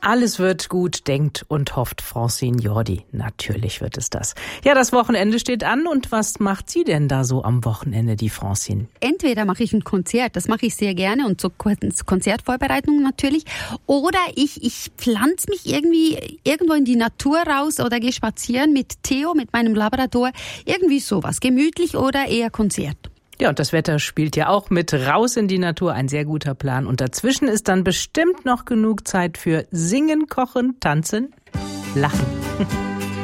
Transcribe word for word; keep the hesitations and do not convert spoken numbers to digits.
Alles wird gut, denkt und hofft Francine Jordi. Natürlich wird es das. Ja, das Wochenende steht an. Und was macht sie denn da so am Wochenende, die Francine? Entweder mache ich ein Konzert, das mache ich sehr gerne und so Konzertvorbereitungen natürlich. Oder ich, ich pflanze mich irgendwie irgendwo in die Natur raus oder gehe spazieren mit Theo, mit meinem Labrador. Irgendwie sowas, gemütlich oder eher Konzert. Ja, und das Wetter spielt ja auch mit. Raus in die Natur, ein sehr guter Plan. Und dazwischen ist dann bestimmt noch genug Zeit für Singen, Kochen, Tanzen, Lachen.